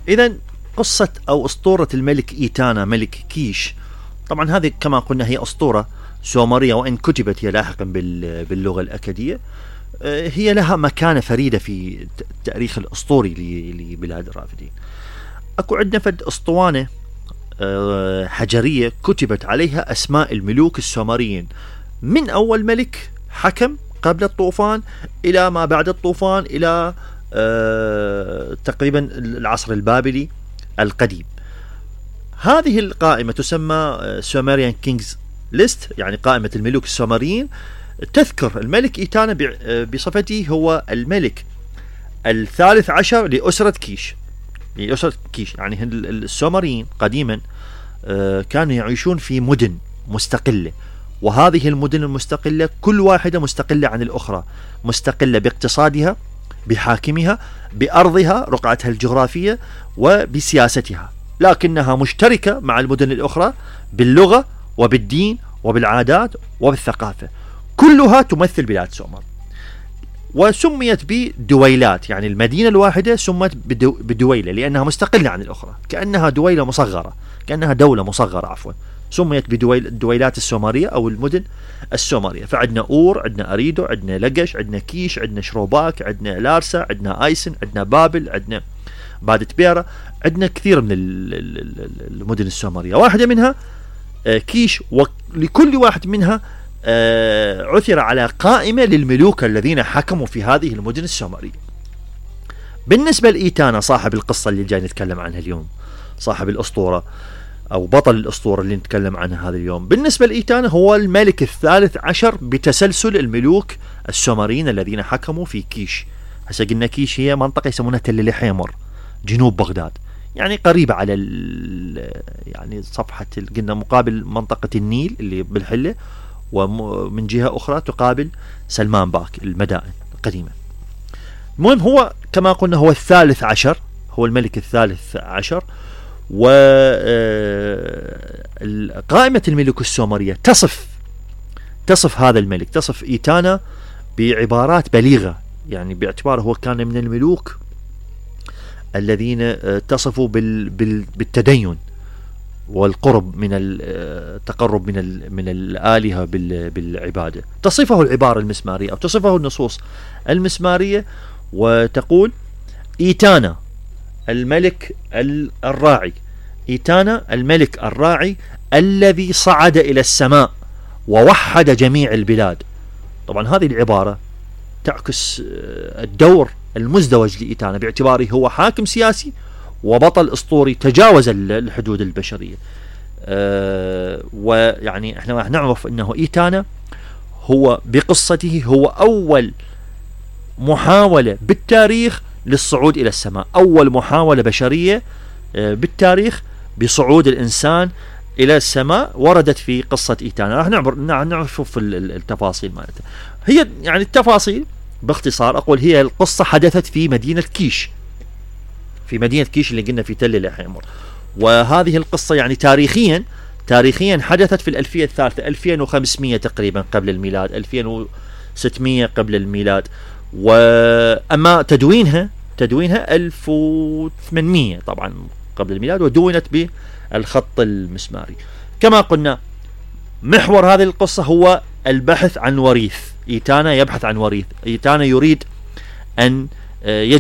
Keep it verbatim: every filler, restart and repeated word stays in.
إذن قصة أو أسطورة الملك إيتانا ملك كيش، طبعا هذه كما قلنا هي أسطورة سومرية، وإن كتبت هي لاحقا باللغة الأكدية، هي لها مكانة فريدة في التاريخ الأسطوري لبلاد الرافدين. أكو عندنا فد أسطوانة حجرية كتبت عليها أسماء الملوك السومريين، من أول ملك حكم قبل الطوفان إلى ما بعد الطوفان، إلى أه تقريبا العصر البابلي القديم. هذه القائمة تسمى سومريان كينجز ليست، يعني قائمة الملوك السومريين، تذكر الملك إيتانا بصفته هو الملك الثالث عشر لأسرة كيش. لأسرة كيش يعني السومريين قديما كانوا يعيشون في مدن مستقلة، وهذه المدن المستقلة كل واحدة مستقلة عن الأخرى، مستقلة باقتصادها، بحاكمها، بأرضها، رقعتها الجغرافية، وبسياستها، لكنها مشتركة مع المدن الأخرى باللغة وبالدين وبالعادات وبالثقافة، كلها تمثل بلاد سومر. وسميت بدويلات، يعني المدينة الواحدة سمت بدويلة لأنها مستقلة عن الأخرى، كأنها دويلة مصغرة، كأنها دولة مصغرة عفوا، سميت بدويلات السومرية أو المدن السومرية. فعندنا أور، عندنا أريدو، عندنا لقش، عندنا كيش، عندنا شروباك، عندنا لارسا، عندنا آيسن، عندنا بابل، عندنا بادت بيرا، عندنا كثير من المدن السومرية. واحدة منها كيش، ولكل واحد منها عثر على قائمة للملوك الذين حكموا في هذه المدن السومرية. بالنسبة لإيتانا صاحب القصة اللي جاي نتكلم عنها اليوم، صاحب الأسطورة أو بطل الأسطورة اللي نتكلم عنها هذا اليوم، بالنسبة لإيتانا هو الملك الثالث عشر بتسلسل الملوك السومريين الذين حكموا في كيش. هسه قلنا كيش هي منطقة يسمونها تل الحيمر جنوب بغداد، يعني قريبة على يعني صفحة قلنا مقابل منطقة النيل اللي بالحلة، ومن جهة أخرى تقابل سلمان باك المدائن القديمة. المهم هو كما قلنا هو الثالث عشر، هو الملك الثالث عشر. وقائمة الملوك السومرية تصف تصف هذا الملك، تصف إيتانا بعبارات بليغة، يعني باعتباره هو كان من الملوك الذين اتصفوا بالتدين والقرب من التقرب من من الآلهة بالعبادة. تصفه العبارة المسمارية أو تصفه النصوص المسمارية وتقول: إيتانا الملك الراعي، إيتانا الملك الراعي الذي صعد إلى السماء ووحد جميع البلاد. طبعا هذه العبارة تعكس الدور المزدوج لإيتانا باعتباره هو حاكم سياسي وبطل أسطوري تجاوز الحدود البشرية. أه ويعني احنا راح نعرف انه إيتانا هو بقصته هو أول محاولة بالتاريخ للصعود إلى السماء، أول محاولة بشرية أه بالتاريخ بصعود الإنسان إلى السماء وردت في قصة إيتانا. راح نعبر نعرف التفاصيل مالتها. هي يعني التفاصيل باختصار أقول هي القصة حدثت في مدينة كيش، في مدينة كيش اللي قلنا في تل الحيمر. وهذه القصة يعني تاريخيا تاريخيا حدثت في الألفية الثالثة، ألفين وخمسمية تقريبا قبل الميلاد، ألفين وستمية قبل الميلاد. وأما تدوينها تدوينها ألف وثمانمية طبعا قبل الميلاد، ودونت بالخط المسماري. كما قلنا محور هذه القصة هو البحث عن وريث. إيتانا يبحث عن وريث، إيتانا يريد أن يجد